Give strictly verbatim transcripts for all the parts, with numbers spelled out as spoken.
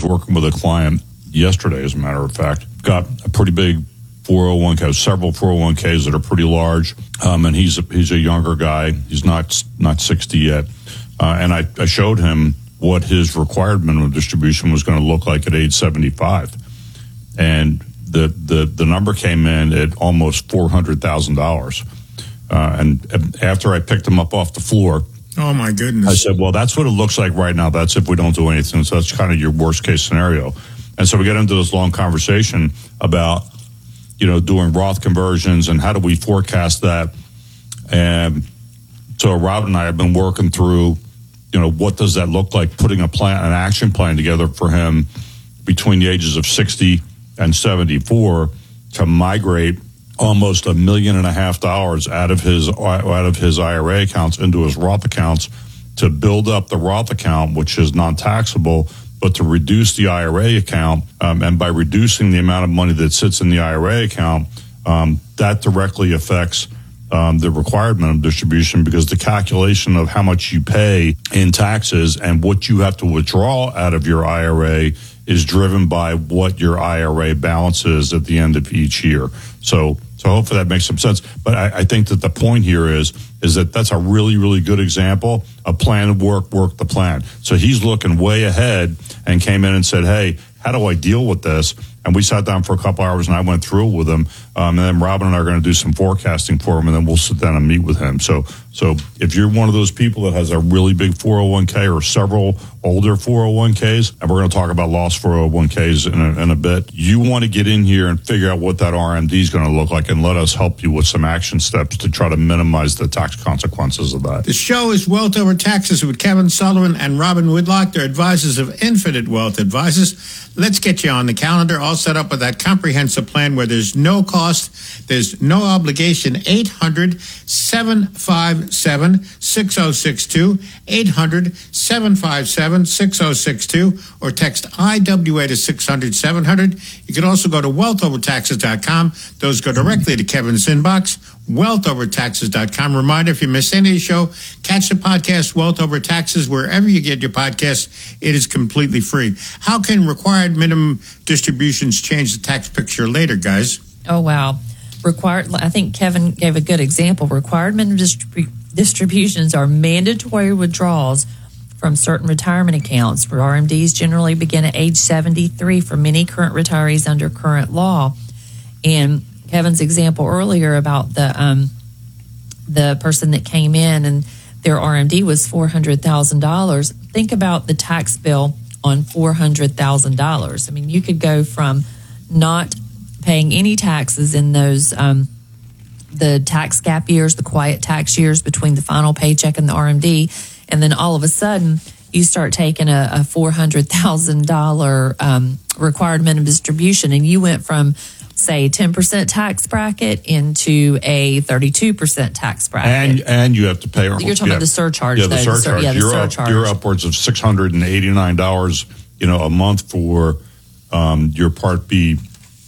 working with a client yesterday, as a matter of fact, got a pretty big four oh one k, several four oh one k's that are pretty large, um, and he's a, he's a younger guy. He's not not sixty yet, uh, and I, I showed him what his required minimum distribution was going to look like at age seventy-five, and the the the number came in at almost four hundred thousand dollars. Uh, and after I picked him up off the floor, oh my goodness, I said, "Well, that's what it looks like right now. That's if we don't do anything. So that's kind of your worst case scenario." And so we get into this long conversation about, you know, doing Roth conversions and how do we forecast that. And so Rob and I have been working through, you know, what does that look like, putting a plan, an action plan together for him between the ages of sixty and seventy-four to migrate almost a million and a half dollars out of his out of his I R A accounts into his Roth accounts to build up the Roth account, which is non-taxable, but to reduce the I R A account. Um, and by reducing the amount of money that sits in the I R A account, um, that directly affects um, the required minimum distribution, because the calculation of how much you pay in taxes and what you have to withdraw out of your I R A is driven by what your I R A balance is at the end of each year. So, so hopefully that makes some sense. But I, I think that the point here is, is that that's a really, really good example of plan of work, work the plan. So he's looking way ahead and came in and said, "Hey, how do I deal with this?" And we sat down for a couple hours and I went through it with him. Um, and then Robin and I are going to do some forecasting for him, and then we'll sit down and meet with him. So, so if you're one of those people that has a really big four oh one k or several older four oh one k's, and we're going to talk about lost four oh one k's in a, in a bit, you want to get in here and figure out what that R M D is going to look like, and let us help you with some action steps to try to minimize the tax consequences of that. The show is Wealth Over Taxes with Kevin Sullivan and Robin Whitlock. They're advisors of Infinite Wealth Advisors. Let's get you on the calendar, all set up with that comprehensive plan where there's no cost, there's no obligation. Eight hundred, seven five seven, six oh six two, eight hundred, seven five seven, six oh six two, or text I W A to six hundred, seven hundred. You can also go to wealth over taxes dot com. Those go directly to Kevin's inbox, wealth over taxes dot com. Reminder, if you miss any of the show, catch the podcast Wealth Over Taxes wherever you get your podcasts. It is completely free. How can required minimum distributions change the tax picture later, guys? Oh, wow. Required, I think Kevin gave a good example. Required minimum distribu- distributions are mandatory withdrawals from certain retirement accounts. R M Ds generally begin at age seventy-three for many current retirees under current law. And Kevin's example earlier about the um, the person that came in and their R M D was four hundred thousand dollars. Think about the tax bill on four hundred thousand dollars. I mean, you could go from not paying any taxes in those um, the tax gap years, the quiet tax years between the final paycheck and the R M D, and then all of a sudden you start taking a, a four hundred thousand dollars um, required minimum distribution, and you went from, say, ten percent tax bracket into a thirty-two percent tax bracket. And and you have to pay. You're talking yeah, about the surcharge. Yeah, the though, surcharge. The sur- yeah, the you're, surcharge. Up, you're upwards of six hundred eighty-nine dollars, you know, a month for um, your Part B.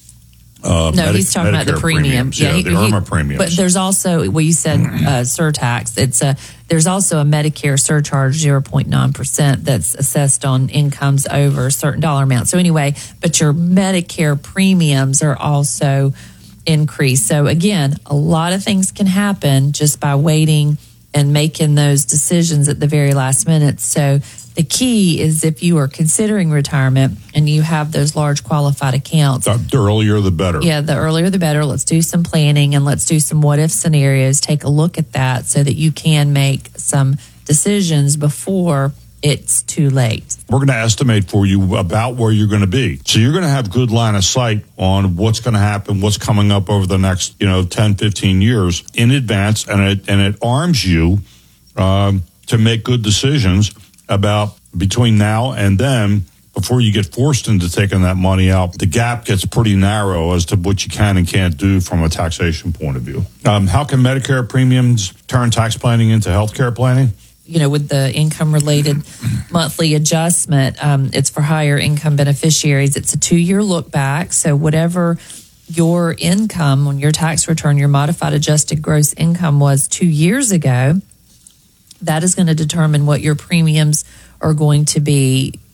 Uh, no, Medi- he's talking Medicare about the premium. premiums. Yeah, yeah the he, IRMAA premiums. But there's also, well, you said uh, surtax. It's a there's also a Medicare surcharge, zero point nine percent, that's assessed on incomes over a certain dollar amount. So anyway, but your Medicare premiums are also increased. So again, a lot of things can happen just by waiting and making those decisions at the very last minute. So the key is, if you are considering retirement and you have those large qualified accounts, the earlier the better. Yeah, the earlier the better. Let's do some planning and let's do some what if scenarios. Take a look at that so that you can make some decisions before it's too late. We're going to estimate for you about where you're going to be. So you're going to have good line of sight on what's going to happen, what's coming up over the next, you know, ten, fifteen years in advance. And it, and it arms you um, to make good decisions about between now and then, before you get forced into taking that money out. The gap gets pretty narrow as to what you can and can't do from a taxation point of view. Um, how can Medicare premiums turn tax planning into healthcare planning? You know, with the income-related monthly adjustment, um, it's for higher income beneficiaries. It's a two-year look back. So whatever your income on your tax return, your modified adjusted gross income was two years ago, that is going to determine what your premiums are going to be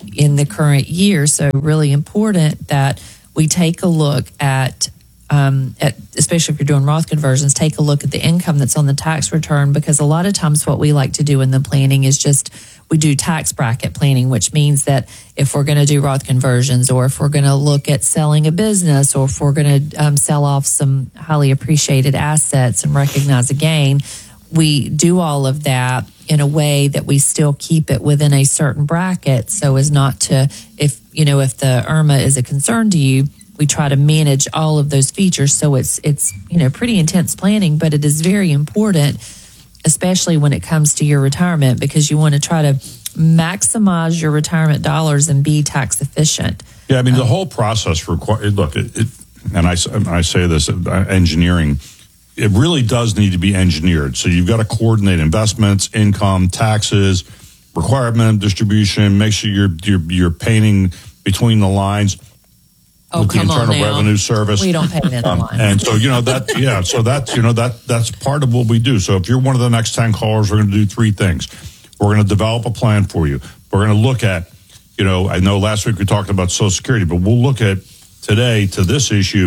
in the current year. So really important that we take a look at, um, at, especially if you're doing Roth conversions, take a look at the income that's on the tax return, because a lot of times what we like to do in the planning is just, we do tax bracket planning, which means that if we're going to do Roth conversions, or if we're going to look at selling a business, or if we're going to um, sell off some highly appreciated assets and recognize a gain, we do all of that in a way that we still keep it within a certain bracket, so as not to, if you know, if the I R M A is a concern to you, we try to manage all of those features. So it's it's you know pretty intense planning, but it is very important, especially when it comes to your retirement, because you want to try to maximize your retirement dollars and be tax efficient. Yeah, I mean, um, the whole process requires, look, it, it, and I, I say this, engineering, it really does need to be engineered. So you've got to coordinate investments, income, taxes, requirement distribution, make sure you're, you're, you're painting between the lines. Oh, with the come on Internal now. Revenue Service. We don't pay in the Um, line. and so, you know, that, yeah, so that's, you know, that, that's part of what we do. So if you're one of the next ten callers, we're going to do three things. We're going to develop a plan for you. We're going to look at, you know, I know last week we talked about Social Security, but we'll look at today to this issue,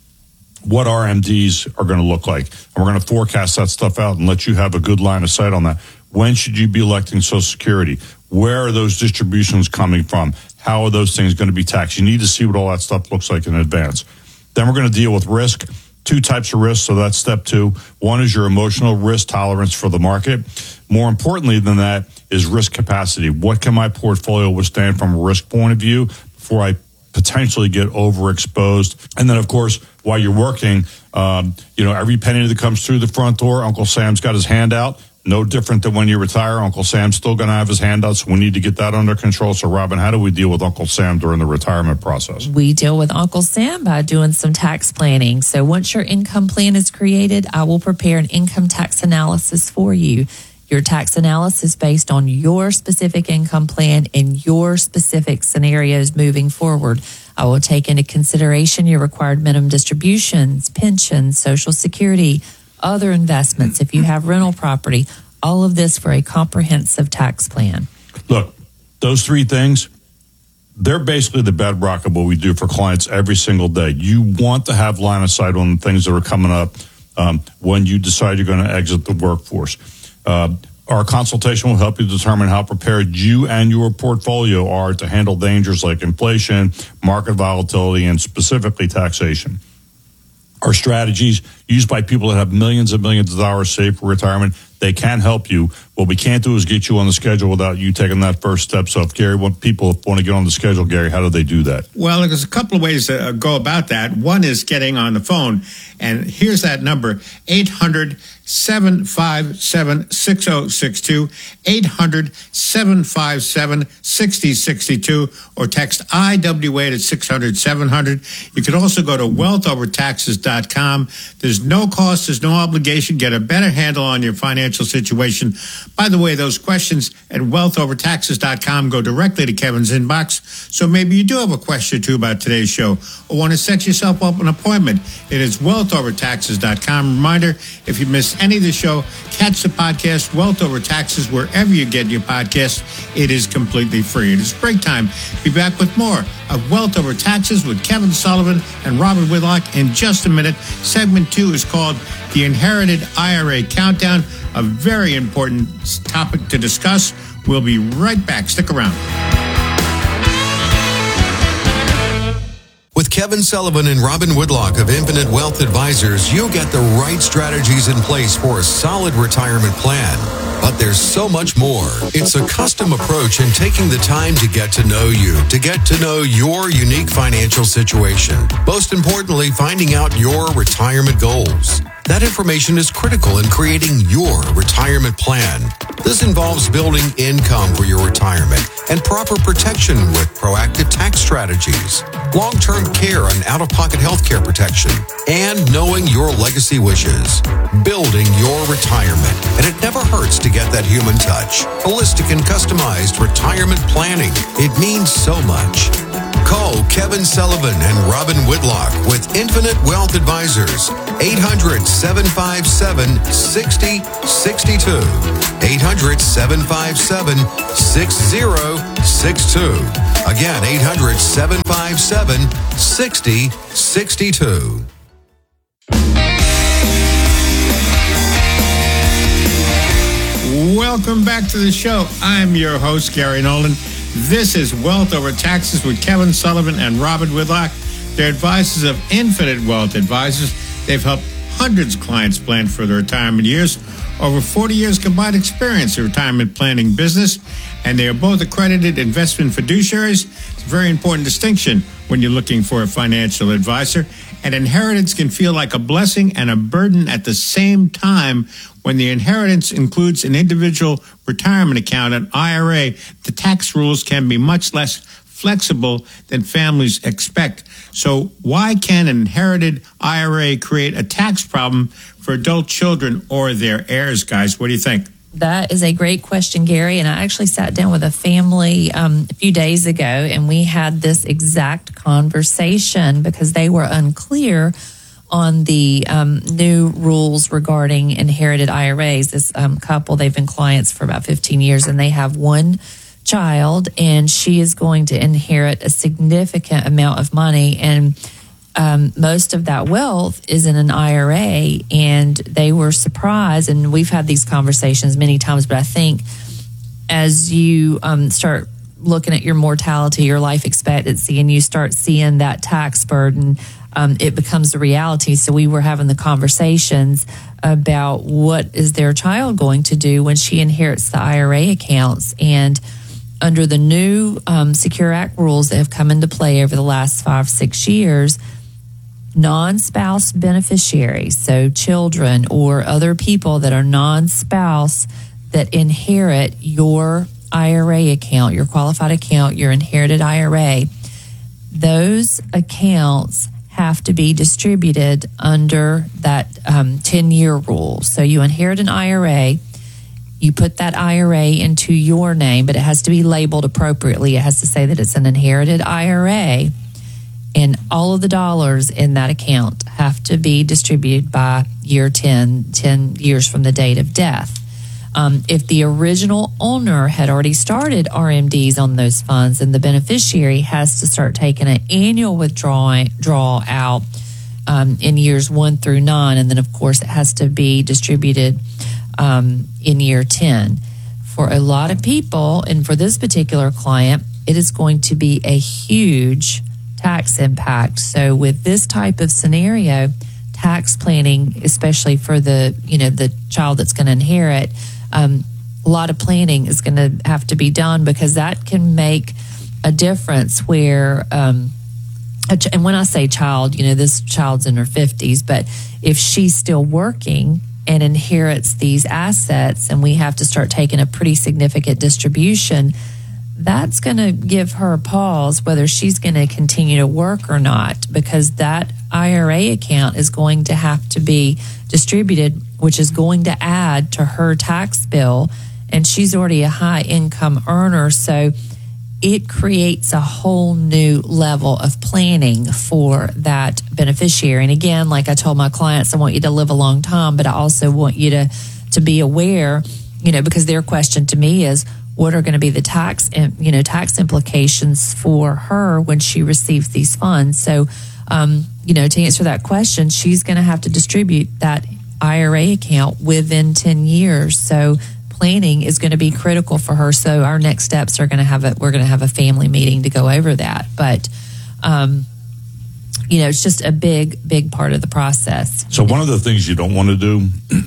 what R M Ds are going to look like. And we're going to forecast that stuff out and let you have a good line of sight on that. When should you be electing Social Security? Where are those distributions coming from? How are those things going to be taxed? You need to see what all that stuff looks like in advance. Then we're going to deal with risk, two types of risk. So that's step two. One is your emotional risk tolerance for the market. More importantly than that is risk capacity. What can my portfolio withstand from a risk point of view before I potentially get overexposed? And then, of course, while you're working, um, you know, every penny that comes through the front door, Uncle Sam's got his hand out. No different than when you retire. Uncle Sam's still going to have his hand out, so we need to get that under control. So, Robin, how do we deal with Uncle Sam during the retirement process? We deal with Uncle Sam by doing some tax planning. So once your income plan is created, I will prepare an income tax analysis for you. Your tax analysis based on your specific income plan and your specific scenarios moving forward. I will take into consideration your required minimum distributions, pensions, Social Security, other investments, if you have rental property, all of this for a comprehensive tax plan. Look, those three things, they're basically the bedrock of what we do for clients every single day. You want to have line of sight on the things that are coming up um, when you decide you're going to exit the workforce. Uh, our consultation will help you determine how prepared you and your portfolio are to handle dangers like inflation, market volatility, and specifically taxation. Our strategies used by people that have millions and millions of dollars saved for retirement, they can help you. What we can't do is get you on the schedule without you taking that first step. So if Gary, when people want to get on the schedule, Gary, how do they do that? Well, there's a couple of ways to go about that. One is getting on the phone, and here's that number, eight hundred, seven five seven, six oh six two, eight hundred, seven five seven, six oh six two, or text I W A to six hundred, seven hundred. You can also go to wealth over taxes dot com. There's no cost, there's no obligation. Get a better handle on your financial situation. By the way, those questions at wealth over taxes dot com go directly to Kevin's inbox. So maybe you do have a question or two about today's show or want to set yourself up an appointment. It is wealth over taxes dot com. Reminder, if you miss any of the show, catch the podcast, Wealth Over Taxes, wherever you get your podcast. It is completely free. It is break time. Be back with more of Wealth Over Taxes with Kevin Sullivan and Robin Whitlock in just a minute. Segment two is called The Inherited I R A Countdown, a very important topic to discuss. We'll be right back. Stick around. With Kevin Sullivan and Robin Whitlock of Infinite Wealth Advisors, you'll get the right strategies in place for a solid retirement plan. But there's so much more. It's a custom approach in taking the time to get to know you, to get to know your unique financial situation. Most importantly, finding out your retirement goals. That information is critical in creating your retirement plan. This involves building income for your retirement and proper protection with proactive tax strategies, long-term care and out-of-pocket health care protection, and knowing your legacy wishes. Building your retirement. And it never hurts to get that human touch. Holistic and customized retirement planning. It means so much. Call Kevin Sullivan and Robin Whitlock with Infinite Wealth Advisors. eight hundred, seven five seven, six zero six two. eight hundred, seven five seven, six zero six two. Again, eight hundred, seven five seven, six zero six two. Welcome back to the show. I'm your host, Gary Nolan. This is Wealth Over Taxes with Kevin Sullivan and Robin Whitlock. They're advisors of Infinite Wealth Advisors. They've helped hundreds of clients plan for their retirement years. Over forty years combined experience in retirement planning business, and they are both accredited investment fiduciaries. It's a very important distinction when you're looking for a financial advisor. And inheritance can feel like a blessing and a burden at the same time. When the inheritance includes an individual retirement account, an I R A, the tax rules can be much less flexible than families expect. So why can an inherited I R A create a tax problem for adult children or their heirs, guys? What do you think? That is a great question, Gary. And I actually sat down with a family um, a few days ago, and we had this exact conversation because they were unclear on the um, new rules regarding inherited I R As. This um, couple, they've been clients for about fifteen years, and they have one child, and she is going to inherit a significant amount of money, and um, most of that wealth is in an I R A. And they were surprised, and we've had these conversations many times, but I think as you um, start looking at your mortality, your life expectancy, and you start seeing that tax burden, um, it becomes a reality. So we were having the conversations about what is their child going to do when she inherits the I R A accounts. And under the new um, Secure Act rules that have come into play over the last five, six years, non-spouse beneficiaries, so children or other people that are non-spouse that inherit your I R A account, your qualified account, your inherited I R A, those accounts have to be distributed under that um, ten-year rule. So you inherit an I R A, you put that I R A into your name, but it has to be labeled appropriately. It has to say that it's an inherited I R A, and all of the dollars in that account have to be distributed by year ten, ten years from the date of death. Um, if the original owner had already started R M Ds on those funds, then the beneficiary has to start taking an annual withdrawal draw out um, in years one through nine, and then of course it has to be distributed um, in year ten. For a lot of people, and for this particular client, it is going to be a huge tax impact. So with this type of scenario, tax planning, especially for the you know the child that's going to inherit, um, a lot of planning is going to have to be done, because that can make a difference. Where, um, a ch- and when I say child, you know, this child's in her fifties, but if she's still working and inherits these assets, and we have to start taking a pretty significant distribution, that's going to give her a pause whether she's going to continue to work or not, because that I R A account is going to have to be distributed, which is going to add to her tax bill. And she's already a high income earner. So it creates a whole new level of planning for that beneficiary. And again, like I told my clients, I want you to live a long time, but I also want you to, to be aware, you know, because their question to me is, what are going to be the tax, you know, tax implications for her when she receives these funds? So, um, you know, to answer that question, she's going to have to distribute that I R A account within ten years. So planning is going to be critical for her. So our next steps are going to have a, we're going to have a family meeting to go over that. But, um, you know, it's just a big, big part of the process. So one of the things you don't want to do,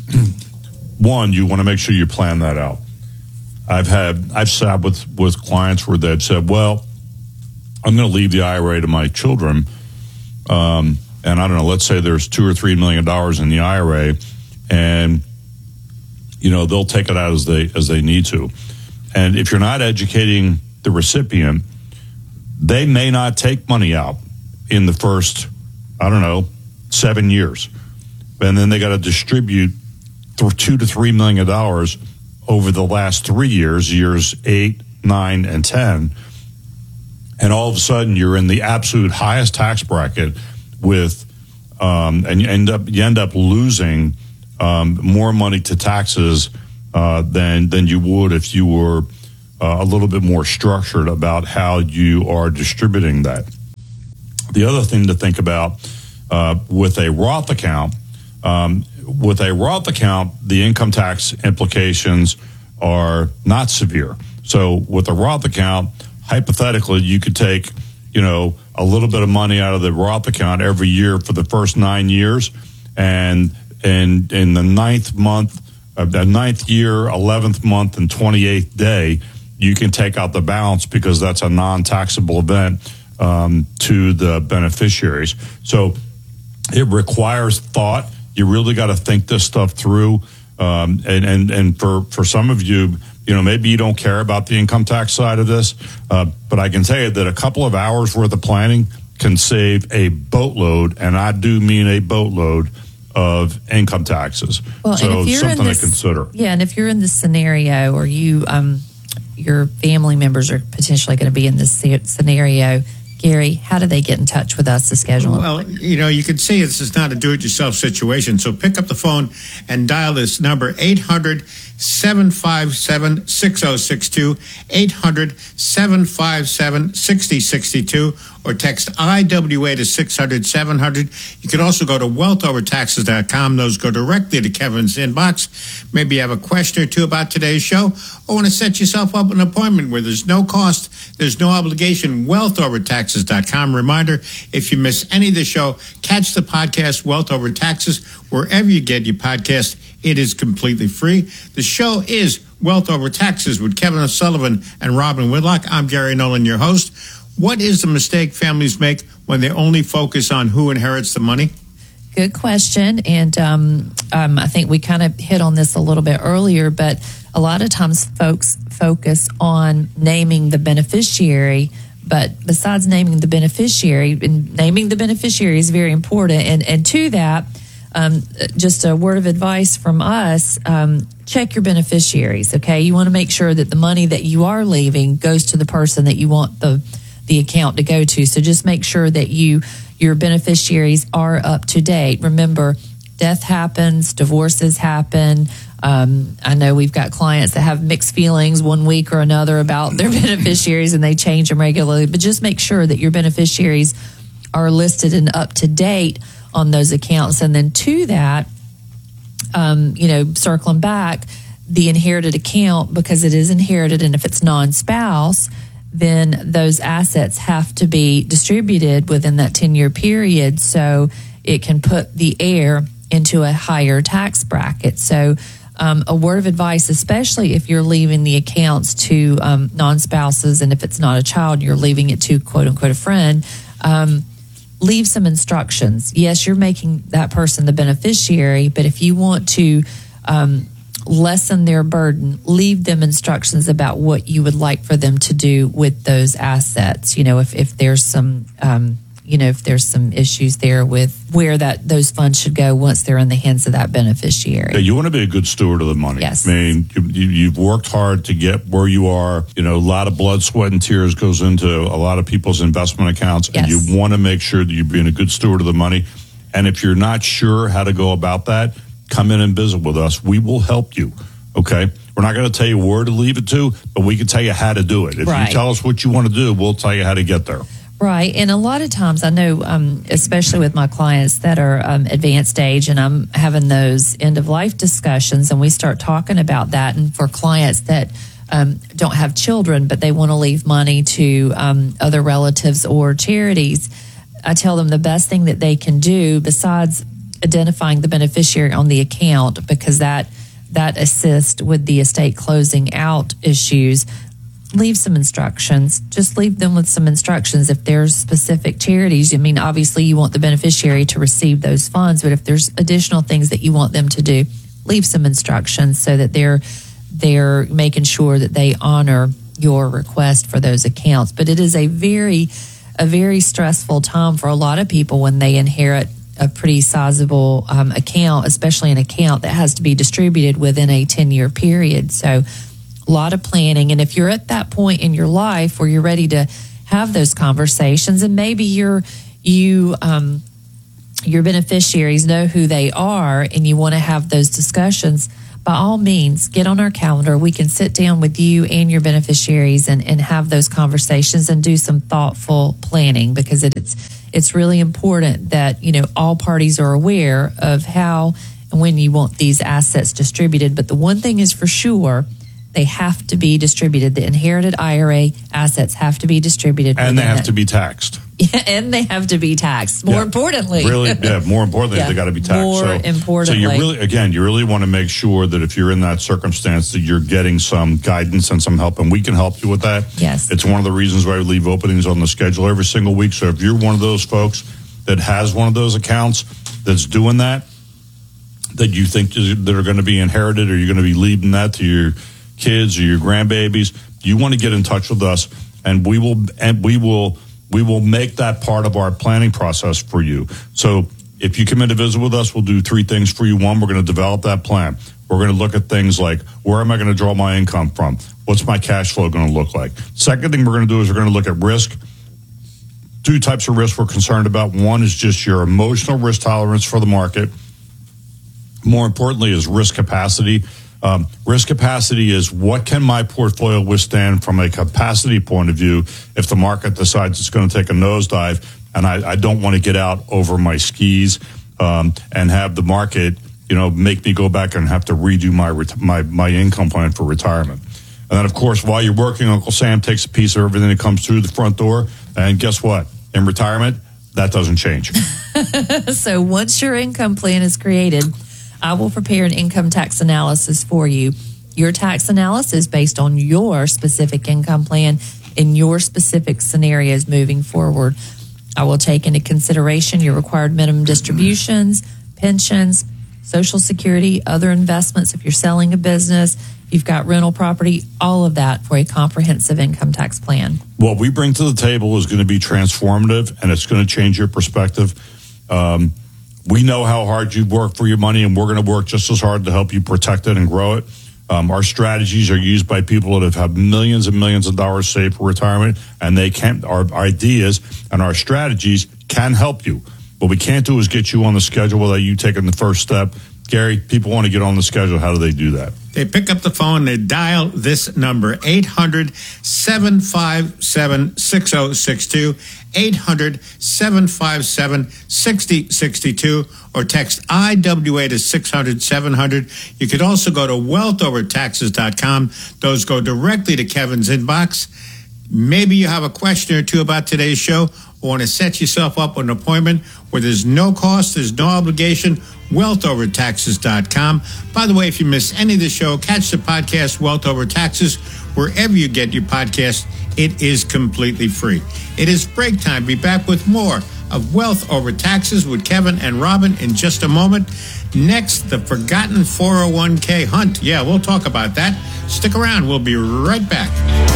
one, you want to make sure you plan that out. I've had, I've sat with, with clients where they've said, well, I'm going to leave the I R A to my children. Um, and I don't know, let's say there's two or three million dollars in the I R A, and, you know, they'll take it out as they, as they need to. And if you're not educating the recipient, they may not take money out in the first, I don't know, seven years. And then they got to distribute th- two to three million dollars over the last three years, years eight, nine, and ten. And all of a sudden, you're in the absolute highest tax bracket with um, and you end up you end up losing um, more money to taxes uh, than than you would if you were uh, a little bit more structured about how you are distributing that. The other thing to think about uh, with a Roth account, um, with a Roth account, the income tax implications are not severe. So with a Roth account, hypothetically, you could take, you know, a little bit of money out of the Roth account every year for the first nine years, and and in the ninth month, uh, the ninth year, eleventh month, and twenty-eighth day, you can take out the balance because that's a non-taxable event um, to the beneficiaries. So it requires thought. You really got to think this stuff through. Um, and, and, and for, for some of you, you know, maybe you don't care about the income tax side of this, uh, but I can tell you that a couple of hours worth of planning can save a boatload, and I do mean a boatload of income taxes. Well, so and if you're something in this, to consider. Yeah, and if you're in this scenario, or you, um, your family members are potentially going to be in this scenario, Gary, how do they get in touch with us to schedule? Well, you know, you can see this is not a do-it-yourself situation. So pick up the phone and dial this number, eight hundred, seven five seven, six oh six two, eight hundred, seven five seven, six oh six two, or text I W A to six hundred, seven hundred. You can also go to wealth over taxes dot com. Those go directly to Kevin's inbox. Maybe you have a question or two about today's show, or want to set yourself up an appointment where there's no cost, there's no obligation. wealth over taxes dot com. Reminder, if you miss any of the show, catch the podcast Wealth Over Taxes wherever you get your podcast. It is completely free. The show is Wealth Over Taxes with Kevin O'Sullivan and Robin Whitlock. I'm Gary Nolan, your host. What is the mistake families make when they only focus on who inherits the money? Good question. And um, um, I think we kind of hit on this a little bit earlier, but a lot of times folks focus on naming the beneficiary. But besides naming the beneficiary, and naming the beneficiary is very important. And, and to that, um, just a word of advice from us, um, check your beneficiaries, okay? You want to make sure that the money that you are leaving goes to the person that you want the the account to go to. So just make sure that you your beneficiaries are up to date. Remember, death happens, divorces happen. Um, I know we've got clients that have mixed feelings one week or another about their beneficiaries, and they change them regularly. But just make sure that your beneficiaries are listed and up to date on those accounts. And then to that, um, you know, circling back, the inherited account, because it is inherited, and if it's non-spouse, then those assets have to be distributed within that ten-year period, so it can put the heir into a higher tax bracket. So um, a word of advice, especially if you're leaving the accounts to um, non-spouses, and if it's not a child, you're leaving it to quote-unquote a friend, um, leave some instructions. Yes, you're making that person the beneficiary, but if you want to um, lessen their burden, leave them instructions about what you would like for them to do with those assets. You know, if, if there's some, um, you know, if there's some issues there with where that those funds should go once they're in the hands of that beneficiary. Yeah, you want to be a good steward of the money. Yes. I mean, you, you, you've worked hard to get where you are. You know, a lot of blood, sweat, and tears goes into a lot of people's investment accounts, Yes. and you want to make sure that you're being a good steward of the money. And if you're not sure how to go about that, come in and visit with us. We will help you. Okay, we're not going to tell you where to leave it to, but we can tell you how to do it. If Right. you tell us what you want to do, we'll tell you how to get there. Right. And a lot of times I know, um, especially with my clients that are um, advanced age, and I'm having those end of life discussions, and we start talking about that. And for clients that um, don't have children, but they want to leave money to um, other relatives or charities, I tell them the best thing that they can do, besides identifying the beneficiary on the account, because that that assists with the estate closing out issues, leave some instructions. Just leave them with some instructions. If there's specific charities, I mean, obviously you want the beneficiary to receive those funds, but if there's additional things that you want them to do, leave some instructions so that they're they're making sure that they honor your request for those accounts. But it is a very, a very stressful time for a lot of people when they inherit a pretty sizable um, account, especially an account that has to be distributed within a ten-year period. So a lot of planning. And if you're at that point in your life where you're ready to have those conversations, and maybe you're, you um, your beneficiaries know who they are and you want to have those discussions, by all means, get on our calendar. We can sit down with you and your beneficiaries and, and have those conversations and do some thoughtful planning, because it's it's really important that, you know, all parties are aware of how and when you want these assets distributed. But the one thing is for sure, they have to be distributed. The inherited I R A assets have to be distributed. And they have that. to be taxed. Yeah, and they have to be taxed. More Yeah. importantly, really, yeah. More importantly, Yeah. they got to be taxed. More so, importantly. so you really, again, you really want to make sure that if you're in that circumstance, that you're getting some guidance and some help, and we can help you with that. Yes. It's one of the reasons why we leave openings on the schedule every single week. So if you're one of those folks that has one of those accounts that's doing that, that you think that are going to be inherited, or you're going to be leaving that to your kids or your grandbabies, you want to get in touch with us, and we will, and we will. We will make that part of our planning process for you. So if you come in to visit with us, we'll do three things for you. One, we're going to develop that plan. We're going to look at things like, where am I going to draw my income from? What's my cash flow going to look like? Second thing we're going to do is we're going to look at risk. Two types of risk we're concerned about. One is just your emotional risk tolerance for the market. More importantly is risk capacity. Um, risk capacity is, what can my portfolio withstand from a capacity point of view if the market decides it's going to take a nosedive, and I, I don't want to get out over my skis um, and have the market, you know, make me go back and have to redo my ret- my my income plan for retirement. And then, of course, while you're working, Uncle Sam takes a piece of everything that comes through the front door, and guess what? In retirement, that doesn't change. So once your income plan is created, I will prepare an income tax analysis for you. Your tax analysis based on your specific income plan in your specific scenarios moving forward. I will take into consideration your required minimum distributions, pensions, Social Security, other investments if you're selling a business, if you've got rental property, all of that for a comprehensive income tax plan. What we bring to the table is going to be transformative, and it's going to change your perspective. Um, We know how hard you work for your money, and we're going to work just as hard to help you protect it and grow it. Um, our strategies are used by people that have had millions and millions of dollars saved for retirement, and they can. Our ideas and our strategies can help you. What we can't do is get you on the schedule without you taking the first step. Gary, people want to get on the schedule. How do they do that? They pick up the phone, they dial this number, eight hundred, seven five seven, six oh six two, eight hundred, seven five seven, six oh six two, or text I W A to six hundred, seven hundred. You could also go to wealth over taxes dot com. Those go directly to Kevin's inbox. Maybe you have a question or two about today's show, or want to set yourself up with an appointment where there's no cost, there's no obligation. wealth over taxes dot com. By the way, if you miss any of the show, catch the podcast Wealth Over Taxes wherever you get your podcast. It is completely free. It is break time. Be back with more of Wealth Over Taxes with Kevin and Robin in just a moment. Next, the forgotten four oh one k hunt. Yeah, we'll talk about that. Stick around. We'll be right back.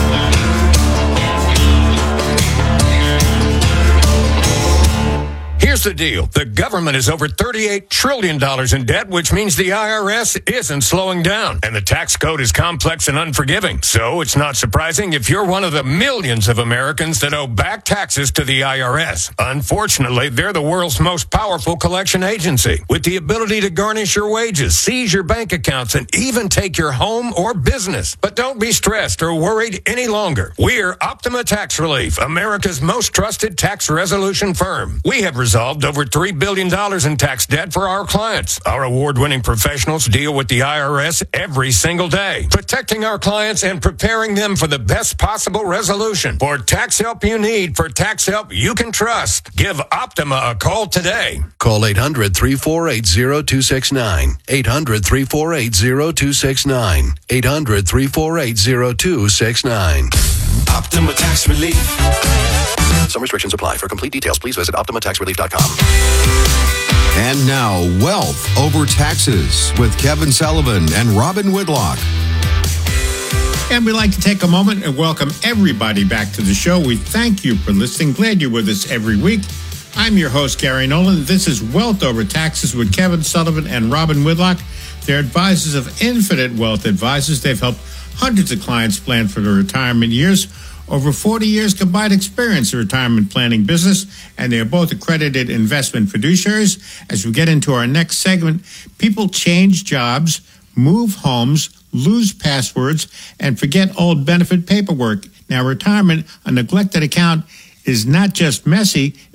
Here's the deal. The government is over thirty-eight trillion dollars in debt, which means the I R S isn't slowing down. And the tax code is complex and unforgiving. So it's not surprising if you're one of the millions of Americans that owe back taxes to the I R S. Unfortunately, they're the world's most powerful collection agency, with the ability to garnish your wages, seize your bank accounts, and even take your home or business. But don't be stressed or worried any longer. We're Optima Tax Relief, America's most trusted tax resolution firm. We have resolved over three billion dollars in tax debt for our clients. Our award-winning professionals deal with the I R S every single day, protecting our clients and preparing them for the best possible resolution. For tax help you need, for tax help you can trust, give Optima a call today. Call eight hundred, three four eight, zero two six nine. eight hundred, three four eight, zero two six nine. eight hundred, three four eight, zero two six nine. Optima Tax Relief. Some restrictions apply. For complete details, please visit optima tax relief dot com. And now, Wealth Over Taxes with Kevin Sullivan and Robin Whitlock. And we'd like to take a moment and welcome everybody back to the show. We thank you for listening. Glad you're with us every week. I'm your host, Gary Nolan. This is Wealth Over Taxes with Kevin Sullivan and Robin Whitlock. They're advisors of Infinite Wealth Advisors. They've helped hundreds of clients plan for their retirement years. over forty years combined experience in retirement planning business, and they are both accredited investment fiduciaries. As we get into our next segment, people change jobs, move homes, lose passwords, and forget old benefit paperwork. Now, retirement, a neglected account, is not just messy,